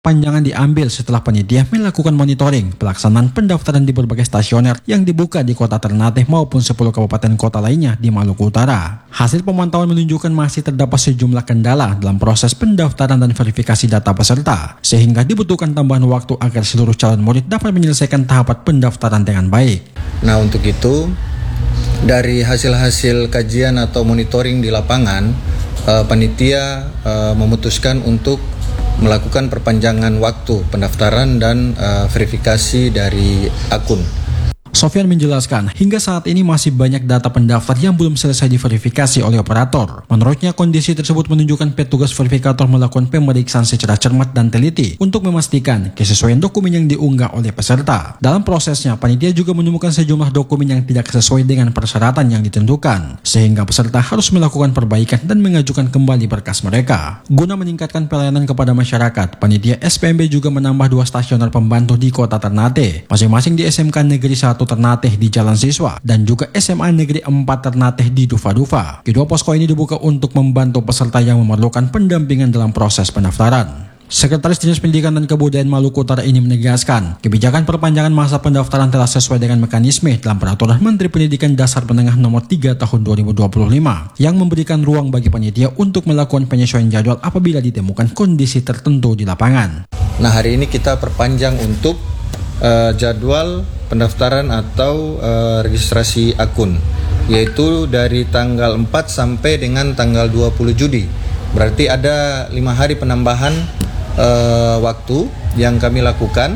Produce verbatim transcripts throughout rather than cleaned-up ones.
Panjangan diambil setelah panitia melakukan monitoring pelaksanaan pendaftaran di berbagai stasioner yang dibuka di kota Ternate maupun sepuluh kabupaten kota lainnya di Maluku Utara. Hasil pemantauan menunjukkan masih terdapat sejumlah kendala dalam proses pendaftaran dan verifikasi data peserta, sehingga dibutuhkan tambahan waktu agar seluruh calon murid dapat menyelesaikan tahapan pendaftaran dengan baik. Nah, untuk itu, dari hasil-hasil kajian atau monitoring di lapangan, eh, panitia eh, memutuskan untuk melakukan perpanjangan waktu pendaftaran dan uh, verifikasi dari akun. Sofyan menjelaskan, hingga saat ini masih banyak data pendaftar yang belum selesai diverifikasi oleh operator. Menurutnya, kondisi tersebut menunjukkan petugas verifikator melakukan pemeriksaan secara cermat dan teliti untuk memastikan kesesuaian dokumen yang diunggah oleh peserta. Dalam prosesnya, panitia juga menemukan sejumlah dokumen yang tidak sesuai dengan persyaratan yang ditentukan, sehingga peserta harus melakukan perbaikan dan mengajukan kembali berkas mereka. Guna meningkatkan pelayanan kepada masyarakat, panitia S P M B juga menambah dua stasioner pembantu di kota Ternate, masing-masing di S M K Negeri satu Ternate di Jalan Siswa dan juga S M A Negeri empat Ternate di Dufa-Dufa. Kedua posko ini dibuka untuk membantu peserta yang memerlukan pendampingan dalam proses pendaftaran. Sekretaris Dinas Pendidikan dan Kebudayaan Maluku Utara ini menegaskan, kebijakan perpanjangan masa pendaftaran telah sesuai dengan mekanisme dalam Peraturan Menteri Pendidikan Dasar Menengah Nomor tiga Tahun dua ribu dua puluh lima yang memberikan ruang bagi panitia untuk melakukan penyesuaian jadwal apabila ditemukan kondisi tertentu di lapangan. Nah, hari ini kita perpanjang untuk uh, jadwal pendaftaran atau uh, registrasi akun, yaitu dari tanggal empat sampai dengan tanggal dua puluh Juli. Berarti ada lima hari penambahan uh, waktu yang kami lakukan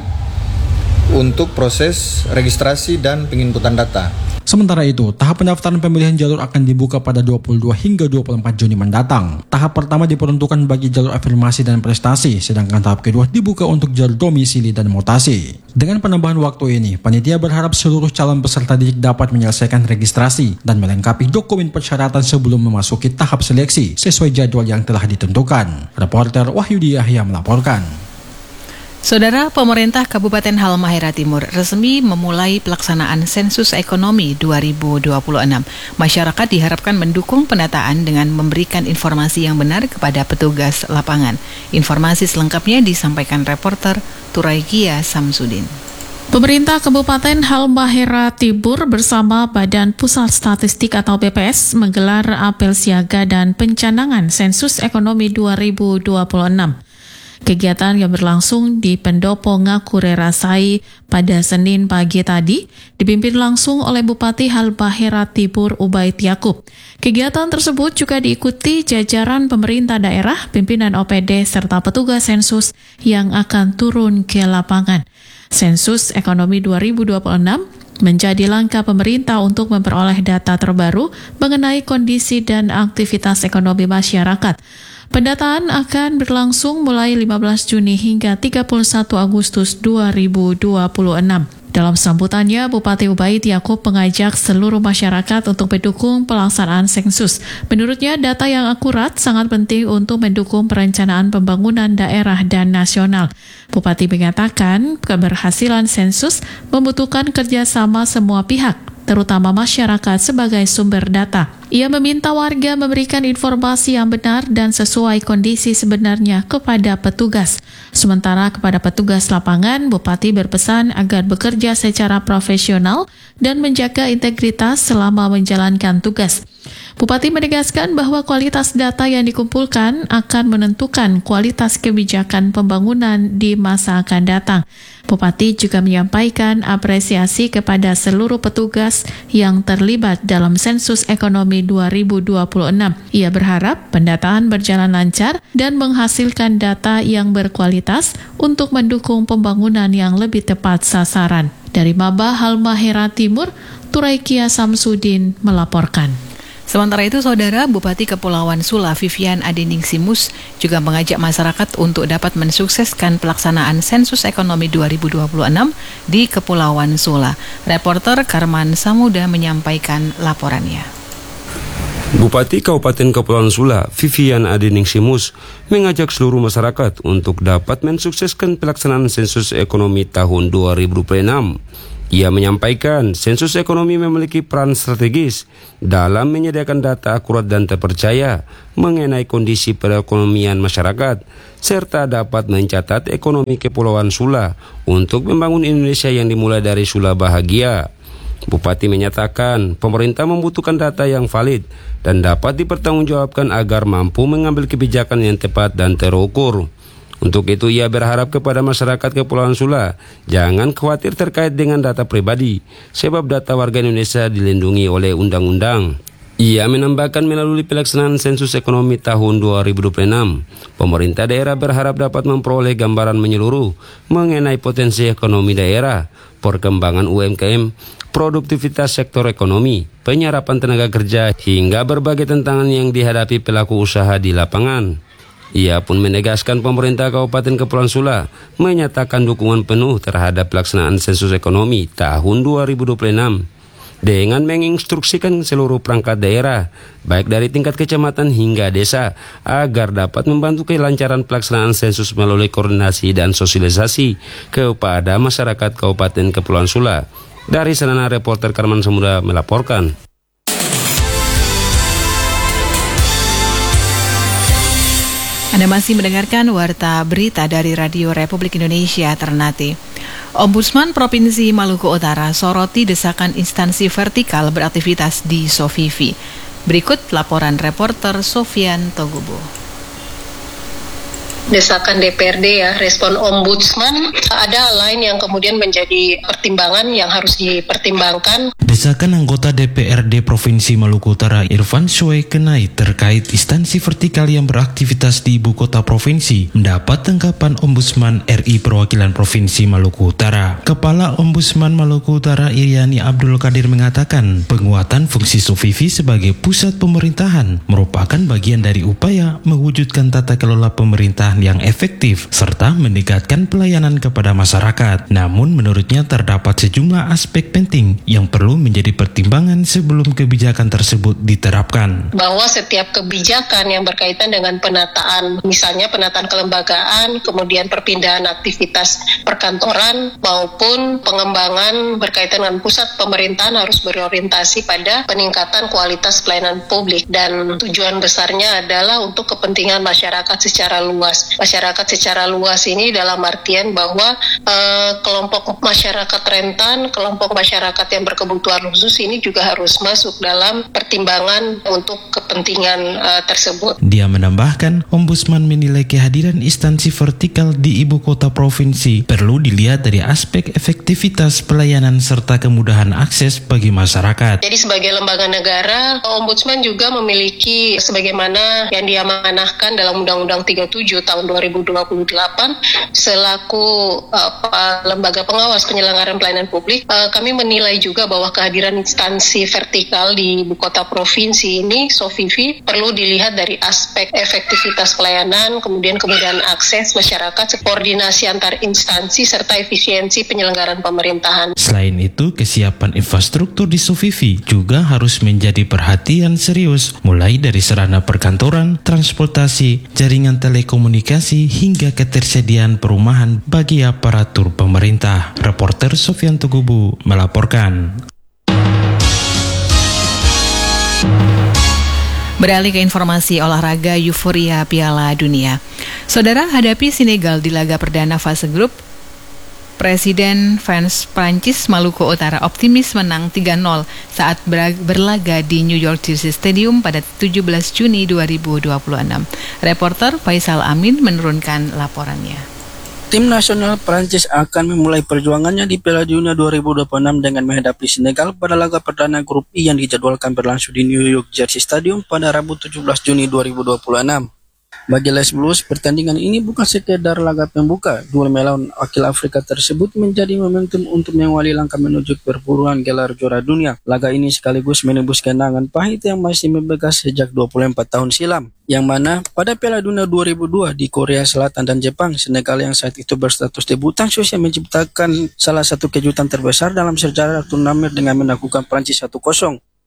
untuk proses registrasi dan penginputan data. Sementara itu, tahap pendaftaran pemilihan jalur akan dibuka pada dua puluh dua hingga dua puluh empat Juni mendatang. Tahap pertama diperuntukkan bagi jalur afirmasi dan prestasi, sedangkan tahap kedua dibuka untuk jalur domisili dan mutasi. Dengan penambahan waktu ini, panitia berharap seluruh calon peserta didik dapat menyelesaikan registrasi dan melengkapi dokumen persyaratan sebelum memasuki tahap seleksi sesuai jadwal yang telah ditentukan. Reporter Wahyudi Yahya melaporkan. Saudara, pemerintah Kabupaten Halmahera Timur resmi memulai pelaksanaan sensus ekonomi dua ribu dua puluh enam. Masyarakat diharapkan mendukung pendataan dengan memberikan informasi yang benar kepada petugas lapangan. Informasi selengkapnya disampaikan reporter Turaikia Samsudin. Pemerintah Kabupaten Halmahera Timur bersama Badan Pusat Statistik atau B P S menggelar apel siaga dan pencanangan sensus ekonomi dua ribu dua puluh enam. Kegiatan yang berlangsung di Pendopo Ngakure Rasai pada Senin pagi tadi dipimpin langsung oleh Bupati Halmahera Timur Ubaid Yakub. Kegiatan tersebut juga diikuti jajaran pemerintah daerah, pimpinan O P D serta petugas sensus yang akan turun ke lapangan. Sensus ekonomi dua ribu dua puluh enam menjadi langkah pemerintah untuk memperoleh data terbaru mengenai kondisi dan aktivitas ekonomi masyarakat. Pendataan akan berlangsung mulai lima belas Juni hingga tiga puluh satu Agustus dua ribu dua puluh enam. Dalam sambutannya, Bupati Ubaid Yakub mengajak seluruh masyarakat untuk mendukung pelaksanaan sensus. Menurutnya, data yang akurat sangat penting untuk mendukung perencanaan pembangunan daerah dan nasional. Bupati mengatakan, keberhasilan sensus membutuhkan kerjasama semua pihak, terutama masyarakat sebagai sumber data. Ia meminta warga memberikan informasi yang benar dan sesuai kondisi sebenarnya kepada petugas. Sementara kepada petugas lapangan, Bupati berpesan agar bekerja secara profesional dan menjaga integritas selama menjalankan tugas. Bupati menegaskan bahwa kualitas data yang dikumpulkan akan menentukan kualitas kebijakan pembangunan di masa akan datang. Bupati juga menyampaikan apresiasi kepada seluruh petugas yang terlibat dalam sensus ekonomi dua ribu dua puluh enam. Ia berharap pendataan berjalan lancar dan menghasilkan data yang berkualitas untuk mendukung pembangunan yang lebih tepat sasaran. Dari Maba Halmahera Timur, Turaikia Samsudin melaporkan. Sementara itu, Saudara, Bupati Kepulauan Sula Vivian Adeningsimus juga mengajak masyarakat untuk dapat mensukseskan pelaksanaan sensus ekonomi dua ribu dua puluh enam di Kepulauan Sula. Reporter Karman Samuda menyampaikan laporannya. Bupati Kabupaten Kepulauan Sula Vivian Adeningsimus mengajak seluruh masyarakat untuk dapat mensukseskan pelaksanaan sensus ekonomi tahun dua ribu dua puluh enam. Ia menyampaikan sensus ekonomi memiliki peran strategis dalam menyediakan data akurat dan terpercaya mengenai kondisi perekonomian masyarakat, serta dapat mencatat ekonomi Kepulauan Sula untuk membangun Indonesia yang dimulai dari Sula Bahagia. Bupati menyatakan pemerintah membutuhkan data yang valid dan dapat dipertanggungjawabkan agar mampu mengambil kebijakan yang tepat dan terukur. Untuk itu ia berharap kepada masyarakat Kepulauan Sula jangan khawatir terkait dengan data pribadi, sebab data warga Indonesia dilindungi oleh undang-undang. Ia menambahkan melalui pelaksanaan sensus ekonomi tahun dua ribu dua puluh enam, pemerintah daerah berharap dapat memperoleh gambaran menyeluruh mengenai potensi ekonomi daerah, perkembangan U M K M, produktivitas sektor ekonomi, penyerapan tenaga kerja, hingga berbagai tantangan yang dihadapi pelaku usaha di lapangan. Ia pun menegaskan pemerintah Kabupaten Kepulauan Sula menyatakan dukungan penuh terhadap pelaksanaan sensus ekonomi tahun dua ribu dua puluh enam dengan menginstruksikan seluruh perangkat daerah, baik dari tingkat kecamatan hingga desa, agar dapat membantu kelancaran pelaksanaan sensus melalui koordinasi dan sosialisasi kepada masyarakat Kabupaten Kepulauan Sula. Dari sana, reporter Karman Samudra melaporkan. Anda masih mendengarkan Warta Berita dari Radio Republik Indonesia Ternate. Ombudsman Provinsi Maluku Utara soroti desakan instansi vertikal beraktivitas di Sofifi. Berikut laporan reporter Sofian Togubo. Desakan D P R D ya, respon Ombudsman, ada lain yang kemudian menjadi pertimbangan yang harus dipertimbangkan. Desakan anggota D P R D Provinsi Maluku Utara Irfan Shoe Kenai terkait instansi vertikal yang beraktivitas di ibu kota provinsi mendapat tanggapan Ombudsman R I Perwakilan Provinsi Maluku Utara. Kepala Ombudsman Maluku Utara Iriani Abdul Qadir mengatakan penguatan fungsi Sofifi sebagai pusat pemerintahan merupakan bagian dari upaya mewujudkan tata kelola pemerintahan yang efektif serta meningkatkan pelayanan kepada masyarakat. Namun menurutnya terdapat sejumlah aspek penting yang perlu menjadi pertimbangan sebelum kebijakan tersebut diterapkan. Bahwa setiap kebijakan yang berkaitan dengan penataan, misalnya penataan kelembagaan, kemudian perpindahan aktivitas perkantoran maupun pengembangan berkaitan dengan pusat pemerintahan harus berorientasi pada peningkatan kualitas pelayanan publik, dan tujuan besarnya adalah untuk kepentingan masyarakat secara luas. Masyarakat secara luas ini dalam artian bahwa eh, kelompok masyarakat rentan, kelompok masyarakat yang berkebutuhan khusus ini juga harus masuk dalam pertimbangan untuk kepentingan uh, tersebut. Dia menambahkan, Ombudsman menilai kehadiran instansi vertikal di ibu kota provinsi perlu dilihat dari aspek efektivitas pelayanan serta kemudahan akses bagi masyarakat. Jadi sebagai lembaga negara, Ombudsman juga memiliki sebagaimana yang diamanahkan dalam Undang-Undang tiga puluh tujuh tahun dua ribu dua puluh delapan selaku uh, lembaga pengawas penyelenggaraan pelayanan publik, uh, kami menilai juga bahwa kehadiran instansi vertikal di ibu kota provinsi ini, Sofifi, perlu dilihat dari aspek efektivitas pelayanan, kemudian kemudahan akses masyarakat, koordinasi antar instansi, serta efisiensi penyelenggaraan pemerintahan. Selain itu, kesiapan infrastruktur di Sofifi juga harus menjadi perhatian serius, mulai dari sarana perkantoran, transportasi, jaringan telekomunikasi, hingga ketersediaan perumahan bagi aparatur pemerintah. Reporter Sofian Tugubu melaporkan. Beralih ke informasi olahraga euforia Piala Dunia. Saudara, hadapi Senegal di laga perdana fase grup, Presiden fans Prancis Maluku Utara optimis menang tiga nol saat berlaga di New York Jersey Stadium pada tujuh belas Juni dua ribu dua puluh enam. Reporter Faisal Amin menurunkan laporannya. Tim nasional Prancis akan memulai perjuangannya di Piala Dunia dua ribu dua puluh enam dengan menghadapi Senegal pada laga perdana grup I yang dijadwalkan berlangsung di New York Jersey Stadium pada Rabu tujuh belas Juni dua ribu dua puluh enam. Bagi Les Blues, pertandingan ini bukan sekedar laga pembuka. Duel melawan wakil Afrika tersebut menjadi momentum untuk mengawali langkah menuju perburuan gelar juara dunia. Laga ini sekaligus menembus kenangan pahit yang masih membekas sejak dua puluh empat tahun silam, yang mana pada Piala Dunia dua ribu dua di Korea Selatan dan Jepang, Senegal yang saat itu berstatus debutan sosial menciptakan salah satu kejutan terbesar dalam sejarah turnamen dengan menaklukkan Prancis satu kosong.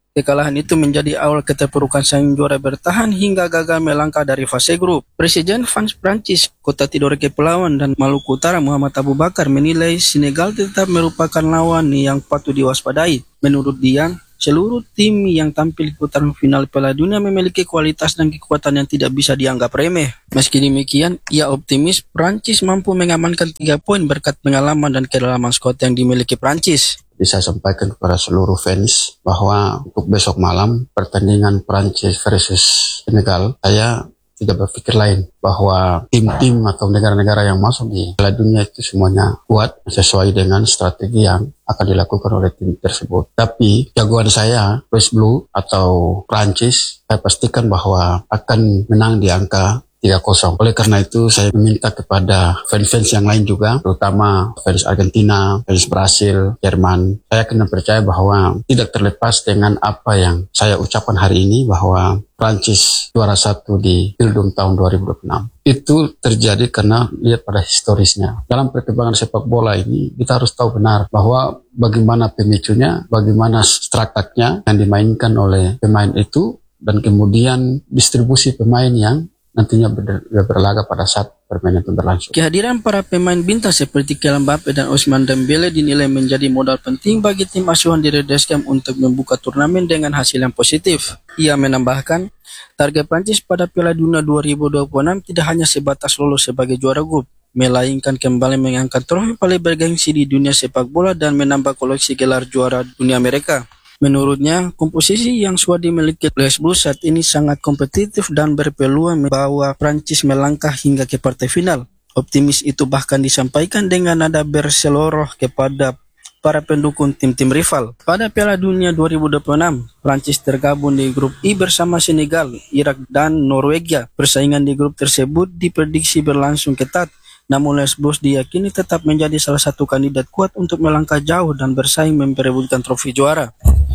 Kekalahan itu menjadi awal keterpurukan sang juara bertahan hingga gagal melangkah dari fase grup. Presiden Fans Prancis, Kota Tidore Kepulauan dan Maluku Utara Muhammad Abu Bakar menilai Senegal tetap merupakan lawan yang patut diwaspadai. Menurut dia, seluruh tim yang tampil di putaran final Piala Dunia memiliki kualitas dan kekuatan yang tidak bisa dianggap remeh. Meski demikian, ia optimis Prancis mampu mengamankan tiga poin berkat pengalaman dan kedalaman skuad yang dimiliki Prancis. Bisa sampaikan kepada seluruh fans bahwa untuk besok malam pertandingan Prancis versus Senegal, saya tidak berpikir lain bahwa tim-tim atau negara-negara yang masuk di Piala Dunia itu semuanya kuat sesuai dengan strategi yang akan dilakukan oleh tim tersebut. Tapi jagoan saya, West Blue atau Prancis, saya pastikan bahwa akan menang di angka tiga kosong. Oleh karena itu saya meminta kepada fans-fans yang lain juga, terutama fans Argentina, fans Brasil, Jerman. Saya kena percaya bahwa tidak terlepas dengan apa yang saya ucapkan hari ini bahwa Prancis juara satu di Pildum tahun dua ribu dua puluh enam. Itu terjadi karena lihat pada historisnya. Dalam perkembangan sepak bola ini kita harus tahu benar bahwa bagaimana pemicunya, bagaimana strateginya yang dimainkan oleh pemain itu, dan kemudian distribusi pemain yang nantinya ber- berlaga pada saat permainan itu berlangsung. Kehadiran para pemain bintang seperti Kylian Mbappe dan Ousmane Dembele dinilai menjadi modal penting bagi tim asuhan di Red Devils untuk membuka turnamen dengan hasil yang positif. Ia menambahkan, target Prancis pada Piala Dunia dua ribu dua puluh enam tidak hanya sebatas lolos sebagai juara grup, melainkan kembali mengangkat trofi paling bergengsi di dunia sepak bola dan menambah koleksi gelar juara dunia mereka. Menurutnya, komposisi yang sudah dimiliki Les Blues saat ini sangat kompetitif dan berpeluang membawa Prancis melangkah hingga ke partai final. Optimis itu bahkan disampaikan dengan nada berseloroh kepada para pendukung tim-tim rival. Pada Piala Dunia dua ribu dua puluh enam, Prancis tergabung di grup I bersama Senegal, Irak, dan Norwegia. Persaingan di grup tersebut diprediksi berlangsung ketat. Namun Les Blues diyakini tetap menjadi salah satu kandidat kuat untuk melangkah jauh dan bersaing memperebutkan trofi juara.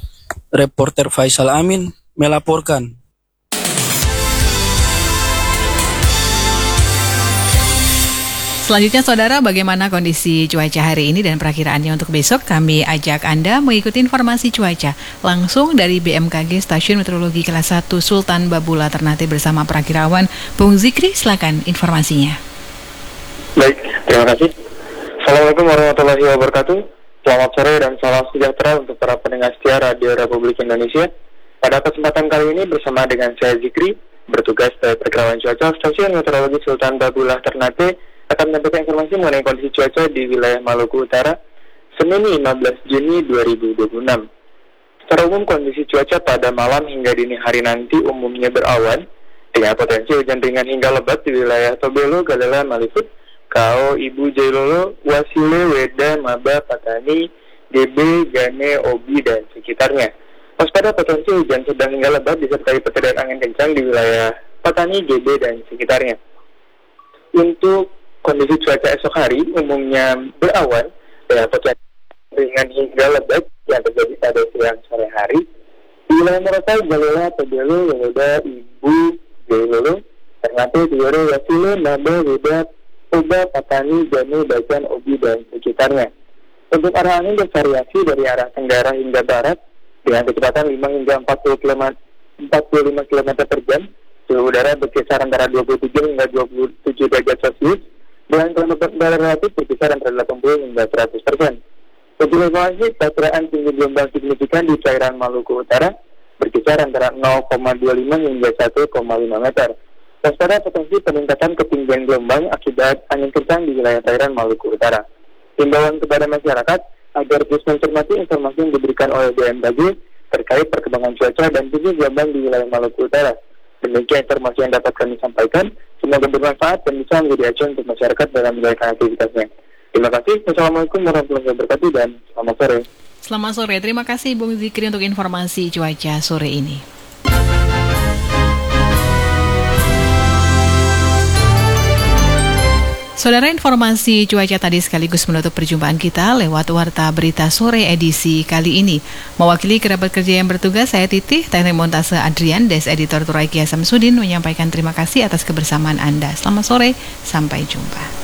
Reporter Faisal Amin melaporkan. Selanjutnya, saudara, bagaimana kondisi cuaca hari ini dan perakiraannya untuk besok? Kami ajak Anda mengikuti informasi cuaca langsung dari B M K G Stasiun Meteorologi Kelas satu Sultan Babula Ternate bersama perakirawan Bung Zikri. Silakan informasinya. Baik, terima kasih. Assalamualaikum warahmatullahi wabarakatuh. Selamat sore dan salam sejahtera untuk para pendengar setia Radio Republik Indonesia. Pada kesempatan kali ini bersama dengan saya Zikri, bertugas sebagai perakirawan cuaca Stasiun Meteorologi Sultan Babula Ternate, akan menyampaikan informasi mengenai kondisi cuaca di wilayah Maluku Utara, Senin lima belas Juni dua ribu dua puluh enam. Secara umum kondisi cuaca pada malam hingga dini hari nanti umumnya berawan, dengan potensi hujan ringan hingga lebat di wilayah Tobelo, Galela, Malifut, Kao, Ibu, Jailolo, Wasile, Weda, Maba, Patani, G B, Gane, Obi, dan sekitarnya. Waspada potensi hujan sedang hingga lebat disertai petir dan angin kencang di wilayah Patani, G B, dan sekitarnya. Untuk kondisi cuaca esok hari umumnya berawan dengan potensi ringan hingga lebat yang terjadi pada siang sore hari. Di wilayah Morotai, Galela, Tobelo, Weda, Ibu, Jailolo, Ternate, Tidore, Wasile, Maba, Weda, Oba, Patani, Gane, Bacan, Obi, dan sekitarnya. Untuk arah angin bervariasi dari arah tenggara hingga barat dengan kecepatan lima hingga empat puluh lima kilometer per jam. Suhu udara berkisar antara dua puluh tujuh hingga dua puluh tujuh derajat Celcius dengan kelembapan udara relatif berkisar antara delapan puluh hingga seratus persen. Untuk informasi, perkiraan tinggi gelombang signifikan di perairan Maluku Utara berkisar antara nol koma dua lima hingga satu koma lima meter. Waspada potensi peningkatan ketinggian gelombang akibat angin kencang di wilayah perairan Maluku Utara. Himbauan kepada masyarakat agar terus mencermati informasi yang diberikan oleh B M K G terkait perkembangan cuaca dan tinggi gelombang di wilayah Maluku Utara. Demikian informasi yang dapat kami sampaikan. Semoga bermanfaat dan bisa menjadi acuan untuk masyarakat dalam menjalankan aktivitasnya. Terima kasih. Wassalamualaikum warahmatullahi wabarakatuh dan selamat sore. Selamat sore. Terima kasih Bung Zikri untuk informasi cuaca sore ini. Saudara, informasi cuaca tadi sekaligus menutup perjumpaan kita lewat Warta Berita Sore edisi kali ini. Mewakili kerabat kerja yang bertugas, saya Titi, teknik montase Adrian, Des Editor Turaikia Samsudin menyampaikan terima kasih atas kebersamaan Anda. Selamat sore, sampai jumpa.